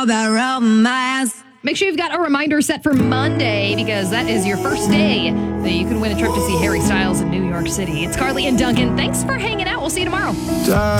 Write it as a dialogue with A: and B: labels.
A: Make sure you've got a reminder set for Monday because that is your first day that you can win a trip to see Harry Styles in New York City. It's Carly and Duncan. Thanks for hanging out. We'll see you tomorrow.